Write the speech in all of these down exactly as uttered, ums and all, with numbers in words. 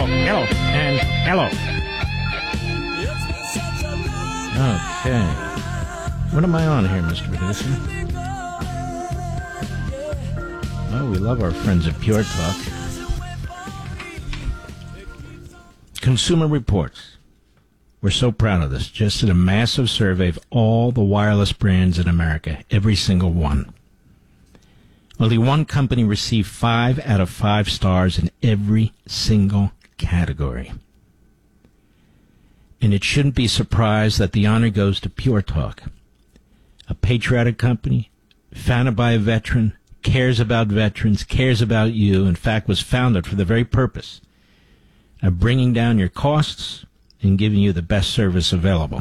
hello, hello, and hello. Okay. What am I on here, Mister Producer? Oh, we love our friends at Pure Talk. Consumer Reports. We're so proud of this. Just did a massive survey of all the wireless brands in America, every single one. Only one company received five out of five stars in every single category. And it shouldn't be surprised that the honor goes to Pure Talk, a patriotic company founded by a veteran, cares about veterans, cares about you, in fact was founded for the very purpose of bringing down your costs and giving you the best service available.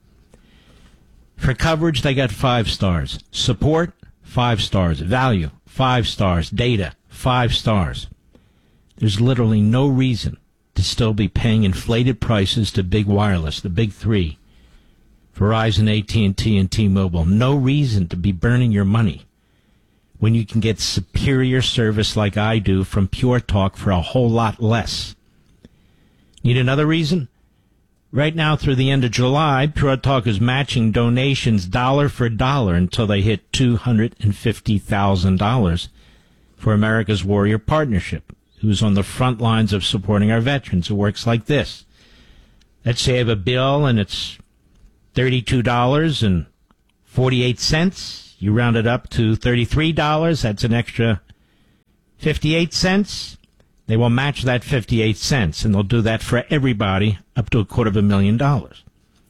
For coverage, they got five stars. Support, five stars. Value, five stars. Data, five stars. There's literally no reason to still be paying inflated prices to big wireless, the big three, Verizon, A T and T, and T-Mobile. No reason to be burning your money when you can get superior service like I do from Pure Talk for a whole lot less. Need another reason? Right now, through the end of July, Pure Talk is matching donations dollar for dollar until they hit two hundred fifty thousand dollars for America's Warrior Partnership, who's on the front lines of supporting our veterans. It works like this. Let's say I have a bill and it's thirty-two dollars and forty-eight cents. You round it up to thirty-three dollars. That's an extra fifty-eight cents. They will match that fifty-eight cents, and they'll do that for everybody up to a quarter of a million dollars.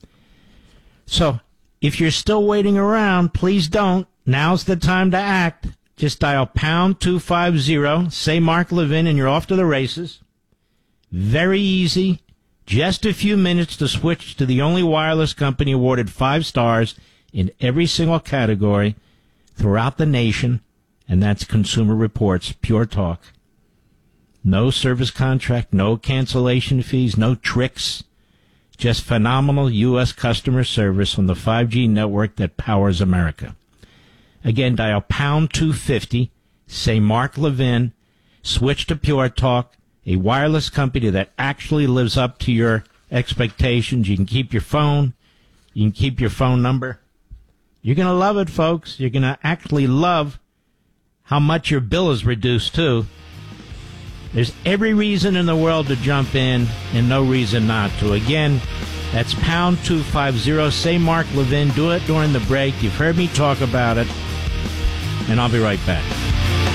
So if you're still waiting around, please don't. Now's the time to act. Just dial pound two fifty, say Mark Levin, and you're off to the races. Very easy. Just a few minutes to switch to the only wireless company awarded five stars in every single category throughout the nation, and that's Consumer Reports, Pure Talk. No service contract, no cancellation fees, no tricks. Just phenomenal U S customer service on the five G network that powers America. Again, dial pound two fifty, say Mark Levin, switch to Pure Talk, a wireless company that actually lives up to your expectations. You can keep your phone. You can keep your phone number. You're going to love it, folks. You're going to actually love how much your bill is reduced, too. There's every reason in the world to jump in and no reason not to. Again, that's pound two fifty. Say Mark Levin. Do it during the break. You've heard me talk about it. And I'll be right back.